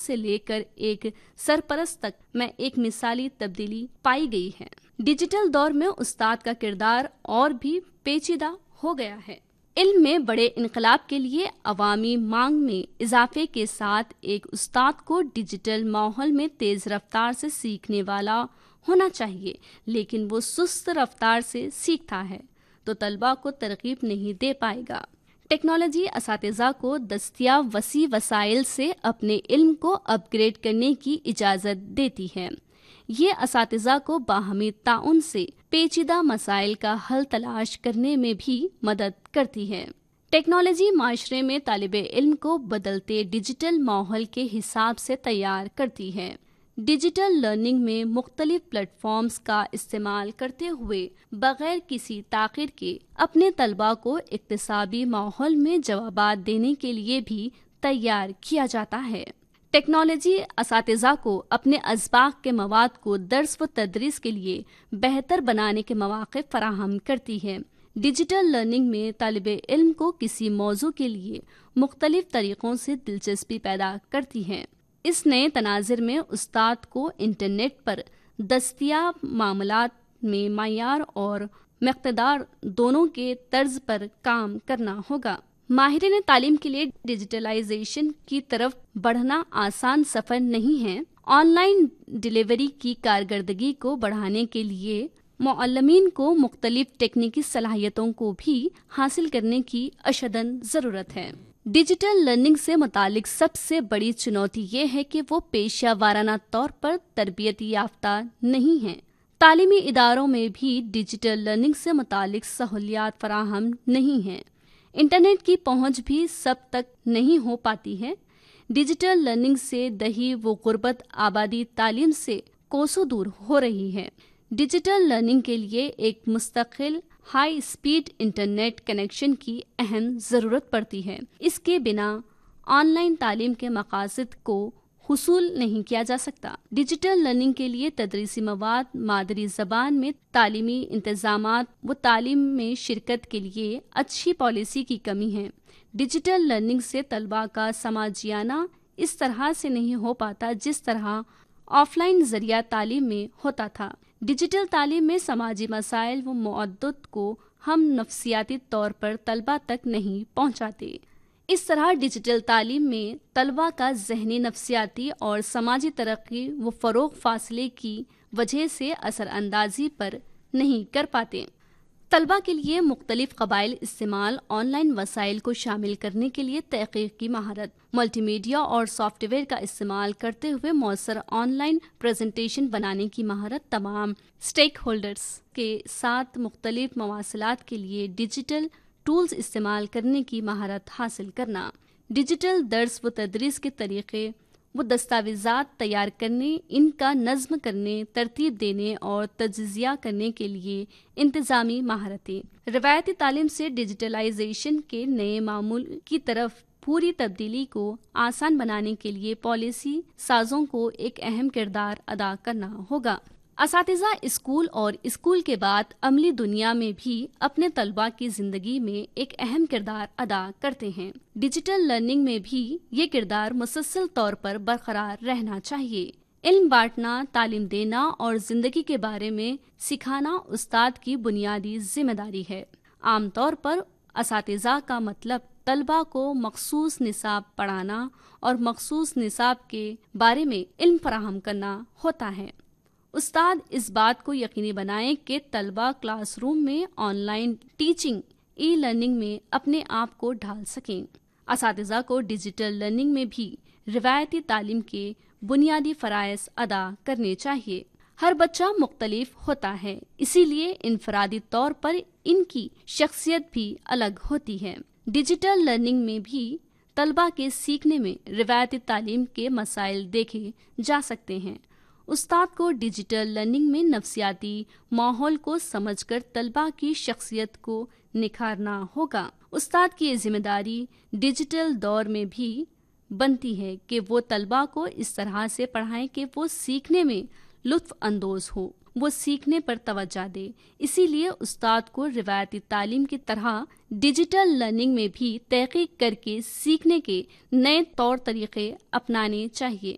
سے لے کر ایک سرپرست تک میں ایک مثالی تبدیلی پائی گئی ہے۔ ڈیجیٹل دور میں استاد کا کردار اور بھی پیچیدہ ہو گیا ہے۔ علم میں بڑے انقلاب کے لیے عوامی مانگ میں اضافے کے ساتھ ایک استاد کو ڈیجیٹل ماحول میں تیز رفتار سے سیکھنے والا ہونا چاہیے، لیکن وہ سست رفتار سے سیکھتا ہے تو طلباء کو ترغیب نہیں دے پائے گا۔ ٹیکنالوجی اساتذہ کو دستیاب وسیع وسائل سے اپنے علم کو اپ گریڈ کرنے کی اجازت دیتی ہے۔ یہ اساتذہ کو باہمی تعاون سے پیچیدہ مسائل کا حل تلاش کرنے میں بھی مدد کرتی ہے۔ ٹیکنالوجی معاشرے میں طالب علم کو بدلتے ڈیجیٹل ماحول کے حساب سے تیار کرتی ہے۔ ڈیجیٹل لرننگ میں مختلف پلیٹ فارمز کا استعمال کرتے ہوئے بغیر کسی تاخیر کے اپنے طلباء کو اکتسابی ماحول میں جوابات دینے کے لیے بھی تیار کیا جاتا ہے۔ ٹیکنالوجی اساتذہ کو اپنے اسباق کے مواد کو درس و تدریس کے لیے بہتر بنانے کے مواقع فراہم کرتی ہے۔ ڈیجیٹل لرننگ میں طالب علم کو کسی موضوع کے لیے مختلف طریقوں سے دلچسپی پیدا کرتی ہے۔ اس نئے تناظر میں استاد کو انٹرنیٹ پر دستیاب معاملات میں معیار اور مقدار دونوں کے طرز پر کام کرنا ہوگا۔ ماہرین تعلیم کے لیے ڈیجیٹلائزیشن کی طرف بڑھنا آسان سفر نہیں ہے۔ آن لائن ڈیلیوری کی کارکردگی کو بڑھانے کے لیے معلمین کو مختلف تکنیکی صلاحیتوں کو بھی حاصل کرنے کی اشدن ضرورت ہے۔ ڈیجیٹل لرننگ سے متعلق سب سے بڑی چنوتی یہ ہے کہ وہ پیشہ ورانہ طور پر تربیت یافتہ نہیں ہیں۔ تعلیمی اداروں میں بھی ڈیجیٹل لرننگ سے متعلق سہولیات فراہم نہیں ہیں۔ انٹرنیٹ کی پہنچ بھی سب تک نہیں ہو پاتی ہے۔ ڈیجیٹل لرننگ سے دیہی و غربت آبادی تعلیم سے کوسوں دور ہو رہی ہے۔ ڈیجیٹل لرننگ کے لیے ایک مستقل ہائی اسپیڈ انٹرنیٹ کنیکشن کی اہم ضرورت پڑتی ہے۔ اس کے بنا آن لائن تعلیم کے مقاصد کو حصول نہیں کیا جا سکتا۔ ڈیجیٹل لرننگ کے لیے تدریسی مواد، مادری زبان میں تعلیمی انتظامات و تعلیم میں شرکت کے لیے اچھی پالیسی کی کمی ہے۔ ڈیجیٹل لرننگ سے طلباء کا سماجیانہ اس طرح سے نہیں ہو پاتا جس طرح آف لائن ذریعہ تعلیم میں ہوتا تھا۔ ڈیجیٹل تعلیم میں سماجی مسائل و معدت کو ہم نفسیاتی طور پر طلباء تک نہیں پہنچاتے۔ اس طرح ڈیجیٹل تعلیم میں طلباء کا ذہنی، نفسیاتی اور سماجی ترقی و فروغ فاصلے کی وجہ سے اثر اندازی پر نہیں کر پاتے۔ طلباء کے لیے مختلف قبائل استعمال، آن لائن وسائل کو شامل کرنے کے لیے تحقیق کی مہارت، ملٹی میڈیا اور سافٹ ویئر کا استعمال کرتے ہوئے مؤثر آن لائن پریزنٹیشن بنانے کی مہارت، تمام اسٹیک ہولڈرز کے ساتھ مختلف مواصلات کے لیے ڈیجیٹل ٹولز استعمال کرنے کی مہارت حاصل کرنا، ڈیجیٹل درس و تدریس کے طریقے وہ دستاویزات تیار کرنے، ان کا نظم کرنے، ترتیب دینے اور تجزیہ کرنے کے لیے انتظامی مہارتیں۔ روایتی تعلیم سے ڈیجیٹلائزیشن کے نئے معمول کی طرف پوری تبدیلی کو آسان بنانے کے لیے پالیسی سازوں کو ایک اہم کردار ادا کرنا ہوگا۔ اساتذہ اسکول اور اسکول کے بعد عملی دنیا میں بھی اپنے طلباء کی زندگی میں ایک اہم کردار ادا کرتے ہیں۔ ڈیجیٹل لرننگ میں بھی یہ کردار مسلسل طور پر برقرار رہنا چاہیے۔ علم بانٹنا، تعلیم دینا اور زندگی کے بارے میں سکھانا استاد کی بنیادی ذمہ داری ہے۔ عام طور پر اساتذہ کا مطلب طلباء کو مخصوص نصاب پڑھانا اور مخصوص نصاب کے بارے میں علم فراہم کرنا ہوتا ہے۔ استاد اس بات کو یقینی بنائیں کہ طلباء کلاس روم میں on line teaching, e learning میں اپنے آپ کو ڈھال سکیں۔ اساتذہ کو ڈیجیٹل لرننگ میں بھی روایتی تعلیم کے بنیادی فرائض ادا کرنے چاہیے۔ ہر بچہ مختلف ہوتا ہے، اسی لیے انفرادی طور پر ان کی شخصیت بھی الگ ہوتی ہے۔ ڈیجیٹل لرننگ میں بھی طلباء کے سیکھنے میں روایتی تعلیم کے مسائل دیکھے جا سکتے ہیں۔ استاد کو ڈیجیٹل لرننگ میں نفسیاتی ماحول کو سمجھ کر طلباء کی شخصیت کو نکھارنا ہوگا۔ استاد کی یہ ذمہ داری ڈیجیٹل دور میں بھی بنتی ہے کہ وہ طلباء کو اس طرح سے پڑھائیں کہ وہ سیکھنے میں لطف اندوز ہو، وہ سیکھنے پر توجہ دے۔ اسی لیے استاد کو روایتی تعلیم کی طرح ڈیجیٹل لرننگ میں بھی تحقیق کر کے سیکھنے کے نئے طور طریقے اپنانے چاہیے۔